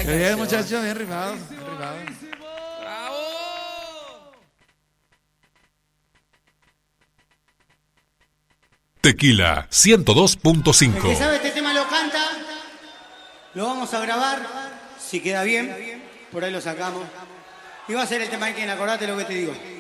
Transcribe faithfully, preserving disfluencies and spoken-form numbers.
Qué bien, muchachos, bien rifado. Bien rifado. Tequila ciento dos punto cinco. El que sabe este tema lo canta, lo vamos a grabar, si queda bien, por ahí lo sacamos. Y va a ser el tema de quien, acordate lo que te digo.